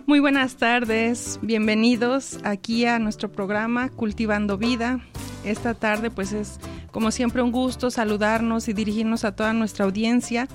Muy buenas tardes, bienvenidos aquí a nuestro programa Cultivando Vida. Esta tarde pues es como siempre un gusto saludarnos y dirigirnos a toda nuestra audiencia.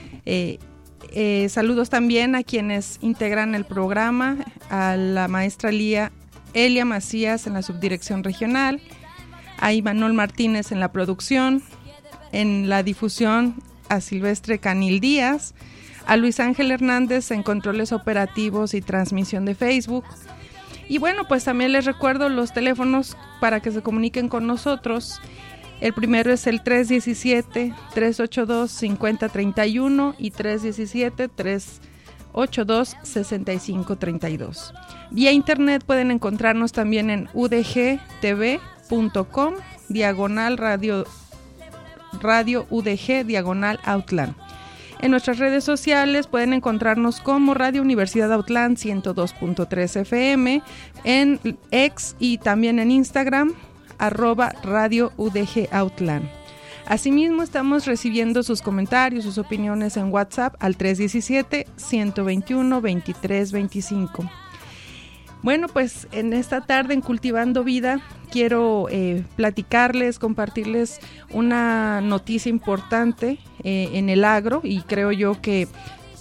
Saludos también a quienes integran el programa, a la maestra Elia Macías en la subdirección regional, a Imanol Martínez en la producción, en la difusión a Silvestre Canil Díaz, a Luis Ángel Hernández en controles operativos y transmisión de Facebook. Y bueno, pues también les recuerdo los teléfonos para que se comuniquen con nosotros. El primero es el 317-382-5031 y 317-382-6532. Vía internet pueden encontrarnos también en udgtv.com, /radio udg/Outland. En nuestras redes sociales pueden encontrarnos como Radio Universidad Outland 102.3 FM, en X y también en Instagram, @Radio UDG Outland. Asimismo, estamos recibiendo sus comentarios, sus opiniones en WhatsApp al 317-121-2325. Bueno, pues en esta tarde en Cultivando Vida quiero compartirles una noticia importante en el agro, y creo yo que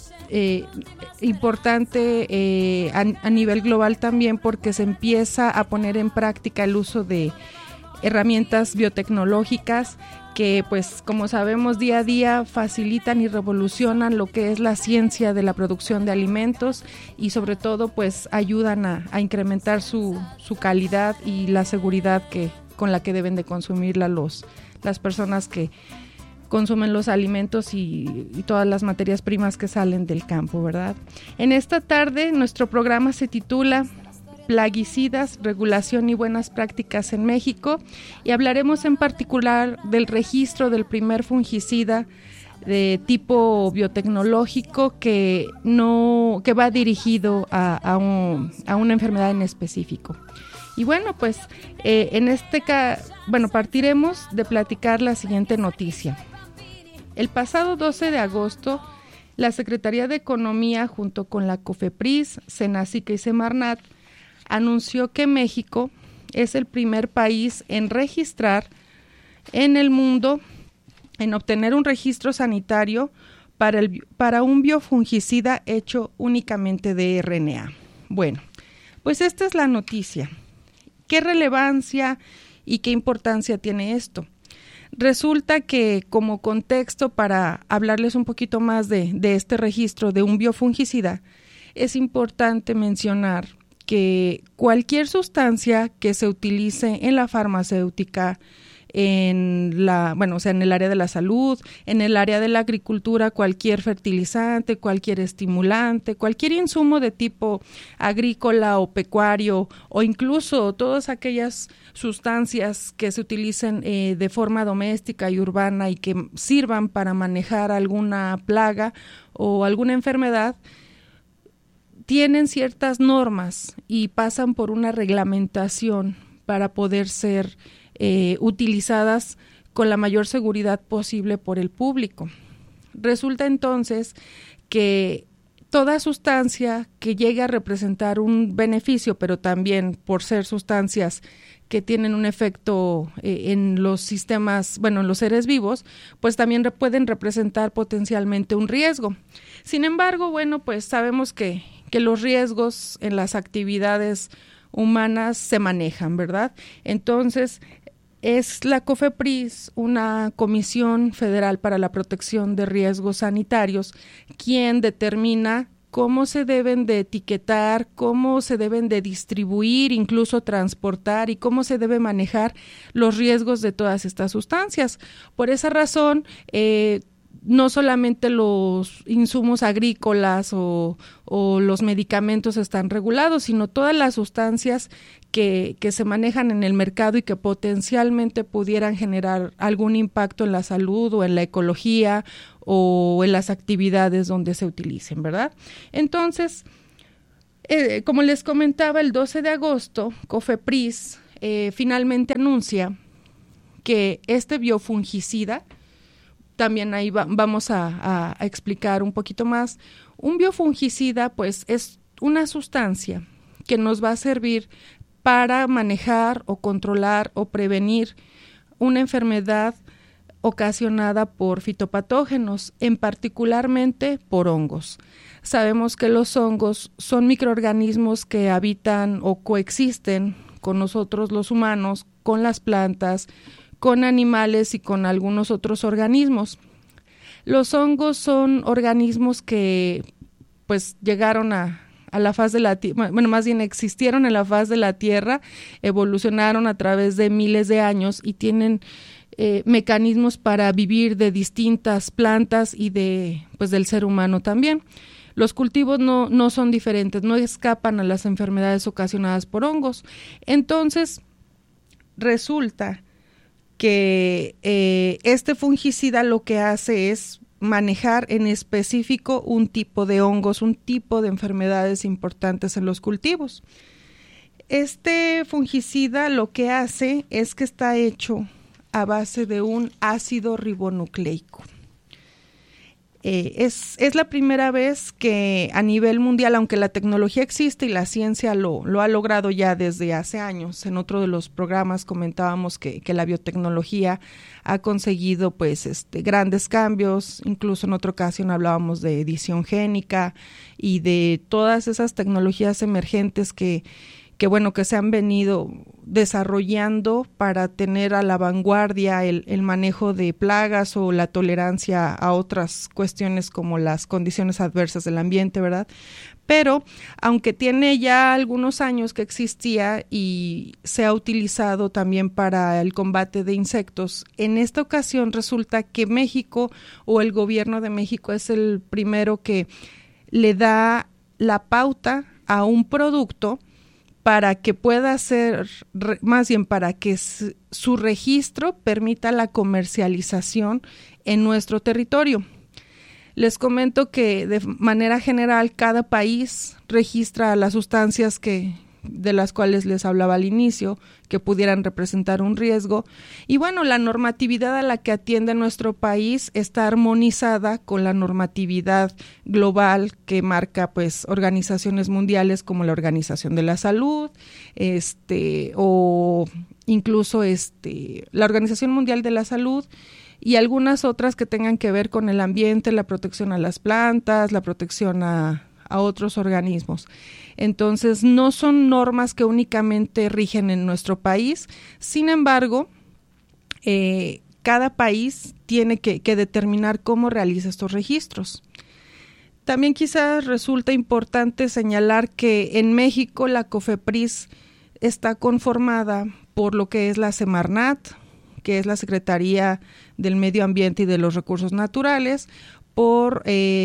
importante a nivel global también, porque se empieza a poner en práctica el uso de herramientas biotecnológicas que, pues, como sabemos, día a día facilitan y revolucionan lo que es la ciencia de la producción de alimentos y sobre todo pues ayudan a incrementar su calidad y la seguridad con la que deben de consumirla las personas que consumen los alimentos y todas las materias primas que salen del campo, ¿verdad? En esta tarde nuestro programa se titula Plaguicidas, regulación y buenas prácticas en México, y hablaremos en particular del registro del primer fungicida de tipo biotecnológico que va dirigido a una enfermedad en específico. Y bueno, pues partiremos de platicar la siguiente noticia. El pasado 12 de agosto, la Secretaría de Economía, junto con la COFEPRIS, Senacica y Semarnat, anunció que México es el primer país en registrar en el mundo, en obtener un registro sanitario para un biofungicida hecho únicamente de RNA. Bueno, pues esta es la noticia. ¿Qué relevancia y qué importancia tiene esto? Resulta que, como contexto para hablarles un poquito más de este registro de un biofungicida, es importante mencionar que cualquier sustancia que se utilice en la farmacéutica, en el área de la salud, en el área de la agricultura, cualquier fertilizante, cualquier estimulante, cualquier insumo de tipo agrícola o pecuario, o incluso todas aquellas sustancias que se utilicen de forma doméstica y urbana y que sirvan para manejar alguna plaga o alguna enfermedad, tienen ciertas normas y pasan por una reglamentación para poder ser utilizadas con la mayor seguridad posible por el público. Resulta entonces que toda sustancia que llegue a representar un beneficio, pero también por ser sustancias que tienen un efecto en los sistemas, en los seres vivos, pues también pueden representar potencialmente un riesgo. Sin embargo, pues sabemos que los riesgos en las actividades humanas se manejan, ¿verdad? Entonces, es la COFEPRIS, una Comisión Federal para la Protección de Riesgos Sanitarios, quien determina cómo se deben de etiquetar, cómo se deben de distribuir, incluso transportar, y cómo se debe manejar los riesgos de todas estas sustancias. Por esa razón, no solamente los insumos agrícolas o los medicamentos están regulados, sino todas las sustancias que se manejan en el mercado y que potencialmente pudieran generar algún impacto en la salud o en la ecología o en las actividades donde se utilicen, ¿verdad? Entonces, como les comentaba, el 12 de agosto, COFEPRIS finalmente anuncia que este biofungicida, también ahí vamos a explicar un poquito más. Un biofungicida, pues, es una sustancia que nos va a servir para manejar o controlar o prevenir una enfermedad ocasionada por fitopatógenos, en particularmente por hongos. Sabemos que los hongos son microorganismos que habitan o coexisten con nosotros los humanos, con las plantas, con animales y con algunos otros organismos. Los hongos son organismos que pues llegaron a la faz de la Tierra, bueno, más bien existieron en la faz de la Tierra, evolucionaron a través de miles de años y tienen mecanismos para vivir de distintas plantas y del ser humano también. Los cultivos no son diferentes, no escapan a las enfermedades ocasionadas por hongos. Entonces, resulta que este fungicida lo que hace es manejar en específico un tipo de hongos, un tipo de enfermedades importantes en los cultivos. Este fungicida lo que hace es que está hecho a base de un ácido ribonucleico. Es la primera vez que a nivel mundial, aunque la tecnología existe y la ciencia lo ha logrado ya desde hace años, en otro de los programas comentábamos que la biotecnología ha conseguido grandes cambios, incluso en otra ocasión hablábamos de edición génica y de todas esas tecnologías emergentes que se han venido desarrollando para tener a la vanguardia el manejo de plagas o la tolerancia a otras cuestiones como las condiciones adversas del ambiente, ¿verdad? Pero aunque tiene ya algunos años que existía y se ha utilizado también para el combate de insectos, en esta ocasión resulta que México o el gobierno de México es el primero que le da la pauta a un producto para que pueda ser, más bien para que su registro permita la comercialización en nuestro territorio. Les comento que de manera general cada país registra las sustancias de las cuales les hablaba al inicio, que pudieran representar un riesgo. Y bueno, la normatividad a la que atiende nuestro país está armonizada con la normatividad global que marca organizaciones mundiales como la Organización de la Salud, o incluso la Organización Mundial de la Salud y algunas otras que tengan que ver con el ambiente, la protección a las plantas, la protección a otros organismos. Entonces, no son normas que únicamente rigen en nuestro país, sin embargo, cada país tiene que determinar cómo realiza estos registros. También quizás resulta importante señalar que en México la COFEPRIS está conformada por lo que es la Semarnat, que es la Secretaría del Medio Ambiente y de los Recursos Naturales, por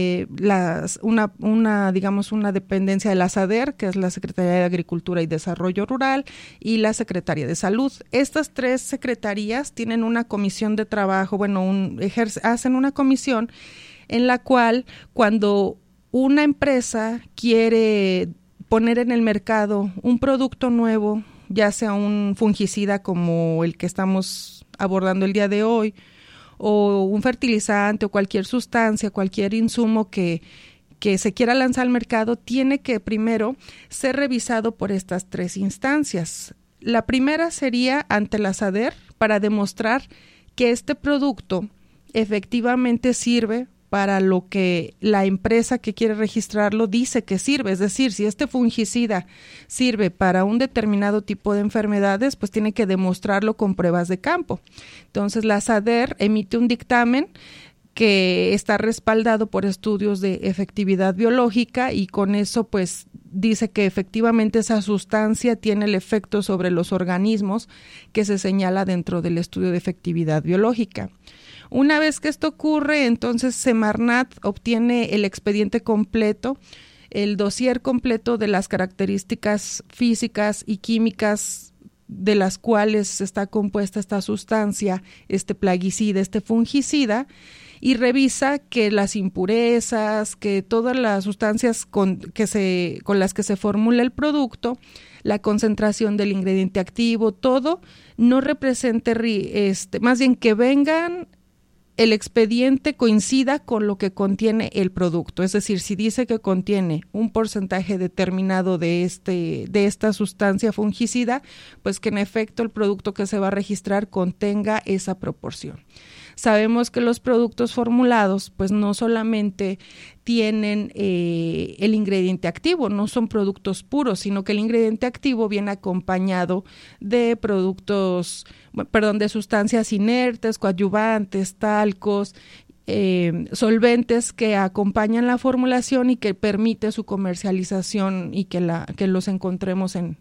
una dependencia de la SADER, que es la Secretaría de Agricultura y Desarrollo Rural, y la Secretaría de Salud. Estas tres secretarías tienen una comisión de trabajo, hacen una comisión en la cual cuando una empresa quiere poner en el mercado un producto nuevo, ya sea un fungicida como el que estamos abordando el día de hoy, o un fertilizante o cualquier sustancia, cualquier insumo que se quiera lanzar al mercado, tiene que primero ser revisado por estas tres instancias. La primera sería ante la SADER para demostrar que este producto efectivamente sirve para lo que la empresa que quiere registrarlo dice que sirve. Es decir, si este fungicida sirve para un determinado tipo de enfermedades, pues tiene que demostrarlo con pruebas de campo. Entonces, la SADER emite un dictamen que está respaldado por estudios de efectividad biológica y con eso, pues, dice que efectivamente esa sustancia tiene el efecto sobre los organismos que se señala dentro del estudio de efectividad biológica. Una vez que esto ocurre, entonces Semarnat obtiene el expediente completo, el dossier completo de las características físicas y químicas de las cuales está compuesta esta sustancia, este plaguicida, este fungicida, y revisa que las impurezas, que todas las sustancias con las que se formula el producto, la concentración del ingrediente activo, todo no represente, más bien que vengan el expediente coincida con lo que contiene el producto. Es decir, si dice que contiene un porcentaje determinado de esta sustancia fungicida, pues que en efecto el producto que se va a registrar contenga esa proporción. Sabemos que los productos formulados pues no solamente tienen el ingrediente activo, no son productos puros, sino que el ingrediente activo viene acompañado de de sustancias inertes, coadyuvantes, talcos, solventes que acompañan la formulación y que permite su comercialización y que los encontremos en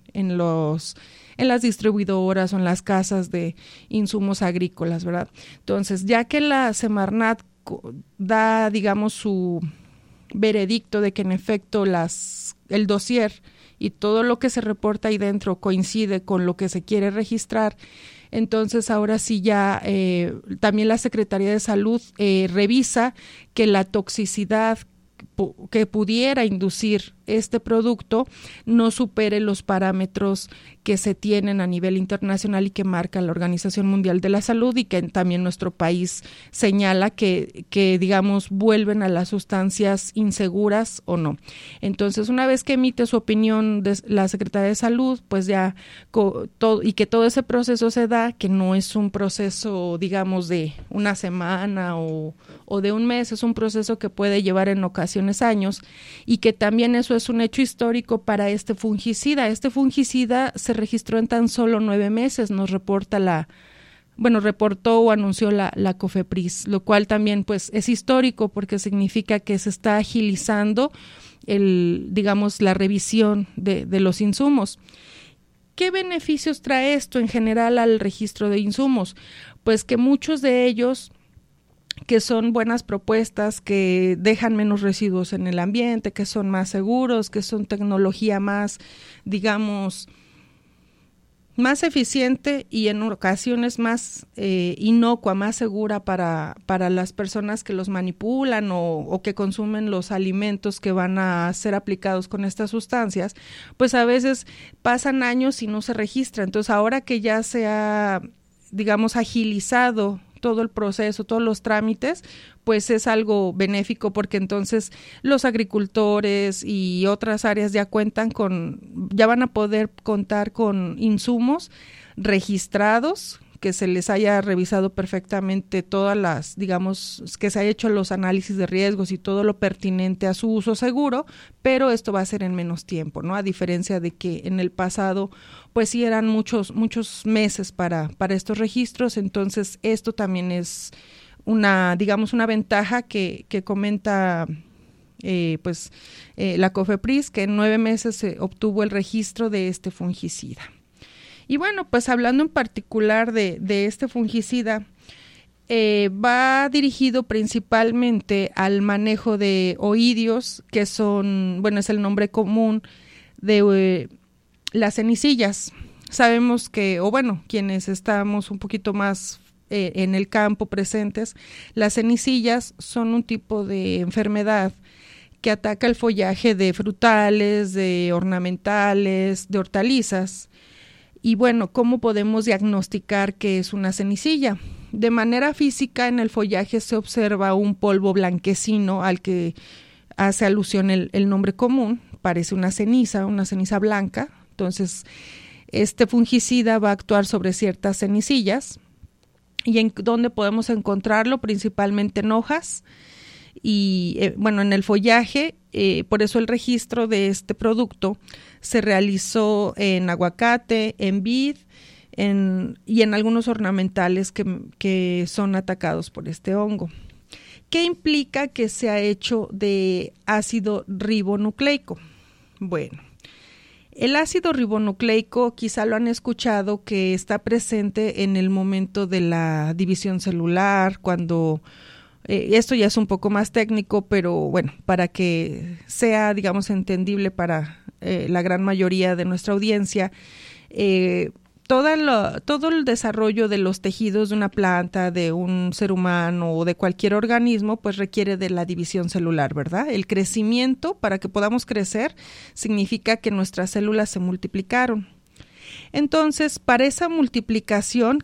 las distribuidoras o en las casas de insumos agrícolas, ¿verdad? Entonces, ya que la Semarnat da, digamos, su veredicto de que en efecto el dossier y todo lo que se reporta ahí dentro coincide con lo que se quiere registrar, entonces ahora sí ya también la Secretaría de Salud revisa que la toxicidad que pudiera inducir este producto no supere los parámetros que se tienen a nivel internacional y que marca la Organización Mundial de la Salud, y que también nuestro país señala que digamos vuelven a las sustancias inseguras o no. Entonces, una vez que emite su opinión de la Secretaría de Salud, pues ya y que todo ese proceso se da, que no es un proceso digamos de una semana o de un mes, es un proceso que puede llevar en ocasiones años, y que también eso es un hecho histórico para este fungicida. Este fungicida se registró en tan solo 9 meses, nos reportó o anunció la COFEPRIS, lo cual también pues es histórico porque significa que se está agilizando la revisión de los insumos. ¿Qué beneficios trae esto en general al registro de insumos? Pues que muchos de ellos, que son buenas propuestas, que dejan menos residuos en el ambiente, que son más seguros, que son tecnología más, digamos, más eficiente y en ocasiones más inocua, más segura para las personas que los manipulan o que consumen los alimentos que van a ser aplicados con estas sustancias, pues a veces pasan años y no se registra. Entonces, ahora que ya se ha, digamos, agilizado todo el proceso, todos los trámites, pues es algo benéfico, porque entonces los agricultores y otras áreas ya van a poder contar con insumos registrados, que se les haya revisado perfectamente todas las, digamos, que se haya hecho los análisis de riesgos y todo lo pertinente a su uso seguro, pero esto va a ser en menos tiempo, ¿no? A diferencia de que en el pasado, pues sí eran muchos meses para estos registros. Entonces esto también es una ventaja que comenta la COFEPRIS, que en 9 meses se obtuvo el registro de este fungicida. Y bueno, pues hablando en particular de este fungicida, va dirigido principalmente al manejo de oidios, que son, es el nombre común de las cenicillas. Sabemos que, quienes estamos un poquito más en el campo presentes, las cenicillas son un tipo de enfermedad que ataca el follaje de frutales, de ornamentales, de hortalizas. Y ¿cómo podemos diagnosticar qué es una cenicilla? De manera física, en el follaje se observa un polvo blanquecino al que hace alusión el nombre común. Parece una ceniza blanca. Entonces, este fungicida va a actuar sobre ciertas cenicillas. ¿Y en dónde podemos encontrarlo? Principalmente en hojas y en el follaje. Por eso el registro de este producto se realizó en aguacate, en vid y en algunos ornamentales que son atacados por este hongo. ¿Qué implica que se ha hecho de ácido ribonucleico? Bueno, el ácido ribonucleico quizá lo han escuchado, que está presente en el momento de la división celular, cuando esto ya es un poco más técnico, pero para que sea, digamos, entendible para la gran mayoría de nuestra audiencia, todo el desarrollo de los tejidos de una planta, de un ser humano o de cualquier organismo, pues requiere de la división celular, ¿verdad? El crecimiento, para que podamos crecer, significa que nuestras células se multiplicaron. Entonces, para esa multiplicación,